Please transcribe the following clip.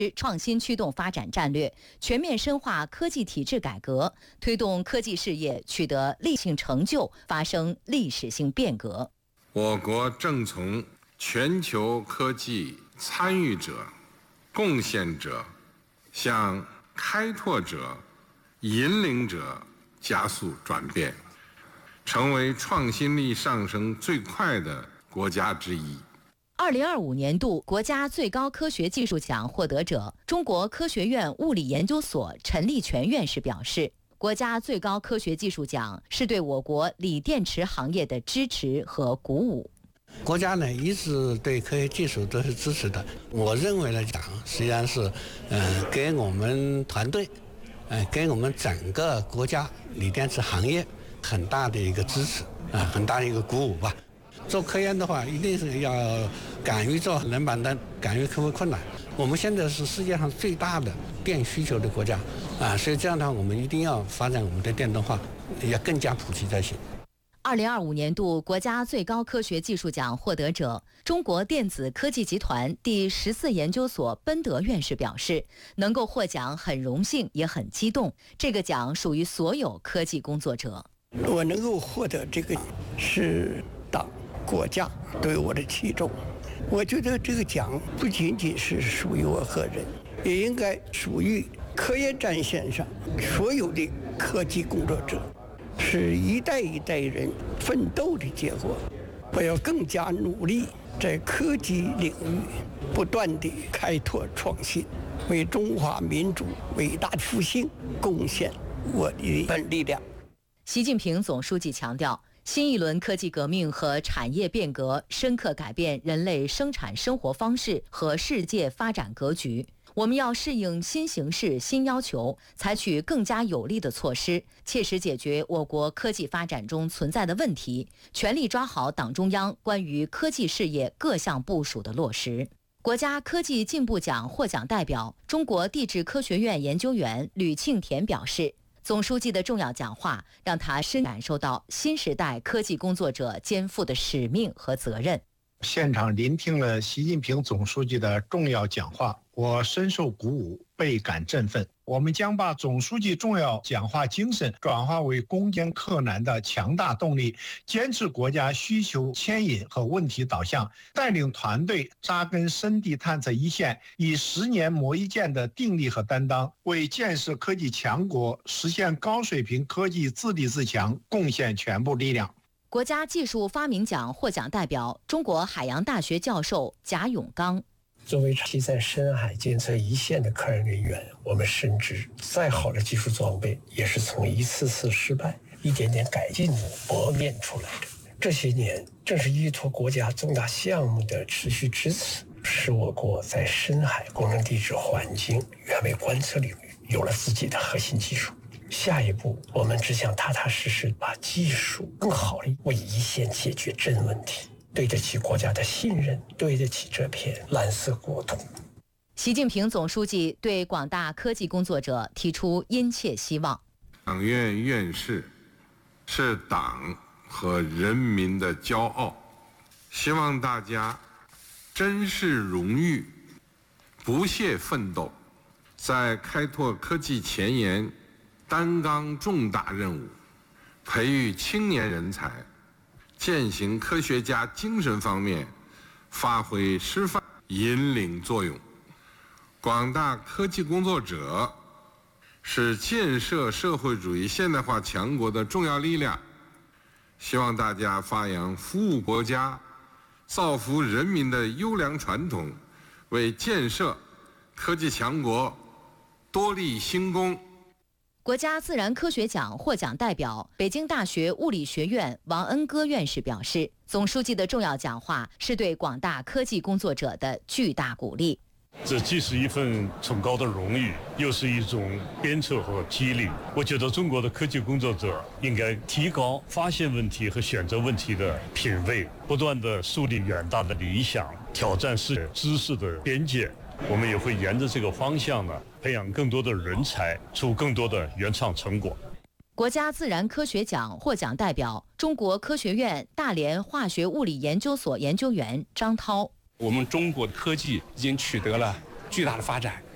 创新驱动发展战略，全面深化科技体制改革，推动科技事业取得历史性成就，发生历史性变革。 我国正从全球科技参与者、贡献者向开拓者、引领者加速转变，成为创新力上升最快的国家之一。 2025年度国家最高科学技术奖获得者、中国科学院物理研究所陈立全院士表示，国家最高科学技术奖是对我国锂电池行业的支持和鼓舞。 国家呢一直对科学技术都是支持的。我认为来讲，实际上是给我们团队，给我们整个国家锂电池行业很大的一个支持很大的一个鼓舞吧。做科研的话，一定是要敢于做冷板凳，敢于克服困难。我们现在是世界上最大的电需求的国家所以这样的话，我们一定要发展我们的电动化，要更加普及才行。 2025年度国家最高科学技术奖获得者、中国电子科技集团第14研究所奔德院士表示，能够获奖很荣幸，也很激动。这个奖属于所有科技工作者。 我能够获得这个是党国家对我的器重。我觉得这个奖不仅仅是属于我个人，也应该属于科研战线上所有的科技工作者，是一代一代人奋斗的结果。我要更加努力，在科技领域不断地开拓创新，为中华民族伟大复兴贡献我的一份力量。 习近平总书记强调，新一轮科技革命和产业变革深刻改变人类生产生活方式和世界发展格局。我们要适应新形势、新要求，采取更加有力的措施，切实解决我国科技发展中存在的问题，全力抓好党中央关于科技事业各项部署的落实。国家科技进步奖获奖代表、中国地质科学院研究员吕庆田表示，总书记的重要讲话让他深感受到新时代科技工作者肩负的使命和责任。 现场聆听了习近平总书记的重要讲话，我深受鼓舞，倍感振奋。我们将把总书记重要讲话精神转化为攻坚克难的强大动力，坚持国家需求牵引和问题导向，带领团队扎根深地探测一线，以10年磨一剑的定力和担当，为建设科技强国、实现高水平科技自立自强贡献全部力量。 国家技术发明奖获奖代表、中国海洋大学教授贾永刚， 作为长期在深海监测一线的科研人员，我们深知再好的技术装备也是从一次次失败、一点点改进磨练出来的。这些年，正是依托国家重大项目的持续支持，使我国在深海工程地质环境远位观测领域有了自己的核心技术。下一步，我们只想踏踏实实把技术更好地为一线解决真问题，对得起国家的信任，对得起这片蓝色国土。 习近平总书记对广大科技工作者提出殷切希望。 党院院士是党和人民的骄傲，希望大家珍视荣誉，不懈奋斗，在开拓科技前沿担纲重大任务，培育青年人才，践行科学家精神方面发挥示范引领作用。广大科技工作者是建设社会主义现代化强国的重要力量，希望大家发扬服务国家、造福人民的优良传统，为建设科技强国多立新功。 国家自然科学奖获奖代表、北京大学物理学院王恩歌院士表示，总书记的重要讲话是对广大科技工作者的巨大鼓励。 这既是一份崇高的荣誉，又是一种鞭策和激励。我觉得中国的科技工作者应该提高发现问题和选择问题的品位，不断地树立远大的理想，挑战知识的边界。我们也会沿着这个方向呢，培养更多的人才，出更多的原创成果。 国家自然科学奖获奖代表、中国科学院大连化学物理研究所研究员张涛。 我们中国的科技已经取得了巨大的发展，